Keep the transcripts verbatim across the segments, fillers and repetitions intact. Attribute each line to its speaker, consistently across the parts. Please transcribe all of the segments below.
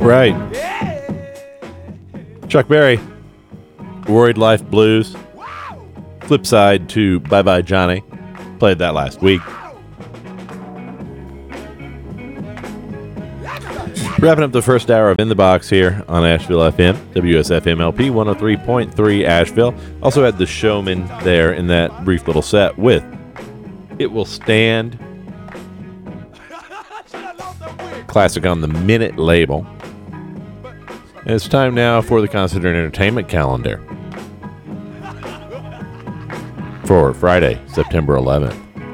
Speaker 1: Right. Chuck Berry, Worried Life Blues. Flip side to Bye Bye Johnny. Played that last week. Wrapping up the first hour of In the Box here on Asheville F M, W S F M L P one oh three point three Asheville. Also had the Showman there in that brief little set with It Will Stand. Classic on the Minute label. And it's time now for the Concert and Entertainment Calendar for Friday, September eleventh.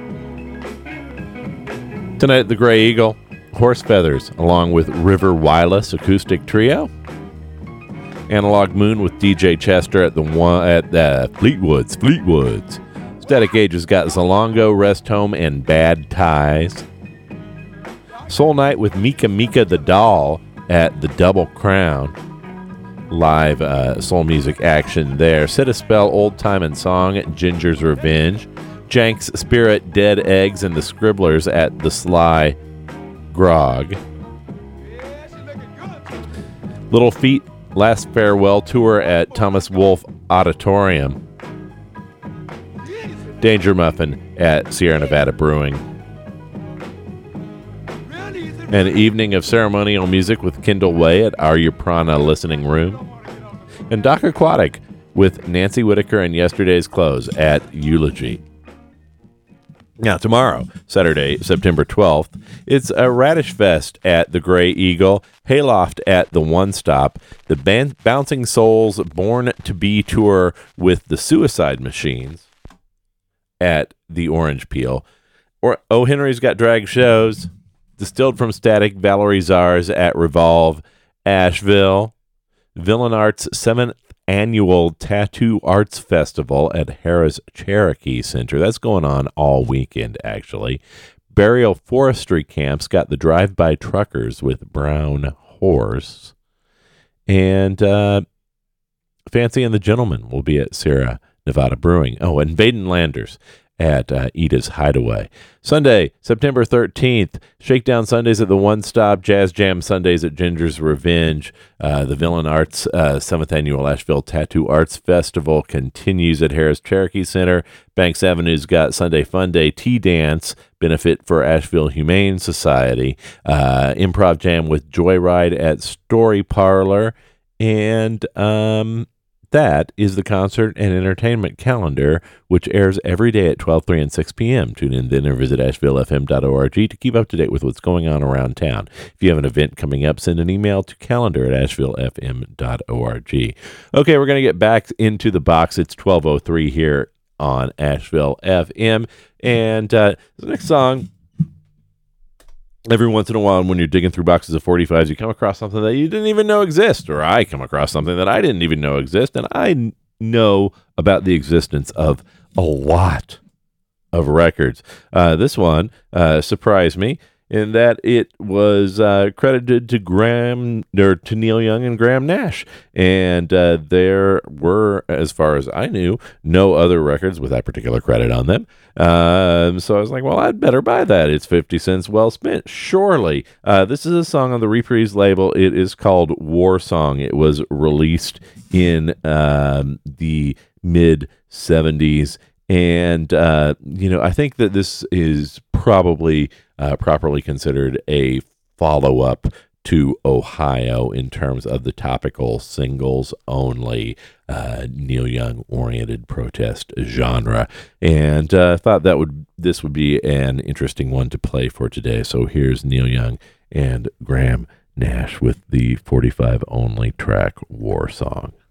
Speaker 1: Tonight at the Grey Eagle, Horse Feathers, along with River Wireless Acoustic Trio. Analog Moon with D J Chester at the one at the Fleetwoods. Fleetwoods. Static Age has got Zalongo, Rest Home, and Bad Ties. Soul Night with Mika Mika the Doll at the Double Crown. Live uh, soul music action there. Set a Spell, Old Time and Song at Ginger's Revenge. Jank's Spirit, Dead Eggs, and the Scribblers at the Sly Grog. Little Feat, Last Farewell Tour at Thomas Wolfe Auditorium. Danger Muffin at Sierra Nevada Brewing. An evening of ceremonial music with Kendall Way at Are You Prana Listening Room. And Doc Aquatic with Nancy Whitaker and Yesterday's Clothes at Eulogy. Now, tomorrow, Saturday, September twelfth, it's a Radish Fest at the Grey Eagle, Hayloft at the One Stop, the Ban- Bouncing Souls Born to Be Tour with the Suicide Machines at the Orange Peel. Or O. Henry's got drag shows. Distilled from Static, Valerie Zars at Revolve, Asheville. Villain Arts' seventh Annual Tattoo Arts Festival at Harrah's Cherokee Center. That's going on all weekend, actually. Burial Forestry Camps got the Drive-By Truckers with Brown Horse. And uh, Fancy and the Gentleman will be at Sierra Nevada Brewing. Oh, and Baden Landers at uh, Edith's Hideaway. Sunday, September thirteenth, Shakedown Sundays at the One Stop, Jazz Jam Sundays at Ginger's Revenge. Uh, the Villain Arts uh, seventh Annual Asheville Tattoo Arts Festival continues at Harrah's Cherokee Center. Banks Avenue's got Sunday Fun Day Tea Dance, benefit for Asheville Humane Society. Uh, Improv Jam with Joyride at Story Parlor. And, um... that is the Concert and Entertainment Calendar, which airs every day at twelve, three, and six p.m. Tune in then or visit asheville f m dot org to keep up to date with what's going on around town. If you have an event coming up, send an email to calendar at asheville f m dot org. Okay, we're going to get back into the box. It's twelve oh three here on Asheville F M. And uh, the next song, every once in a while when you're digging through boxes of forty-fives, you come across something that you didn't even know exist, or I come across something that I didn't even know exist, and I n- know about the existence of a lot of records. Uh, this one uh, surprised me in that it was uh, credited to Graham, or to Neil Young and Graham Nash, and uh, there were, as far as I knew, no other records with that particular credit on them. Um, so I was like, well, I'd better buy that. It's fifty cents well spent, surely. Uh, this is a song on the Reprise label. It is called War Song. It was released in um, the mid seventies, and uh, you know, I think that this is probably uh, properly considered a follow-up to Ohio in terms of the topical singles only uh, Neil Young oriented protest genre, and I uh, thought that would this would be an interesting one to play for today. So here's Neil Young and Graham Nash with the forty-five only track War Song.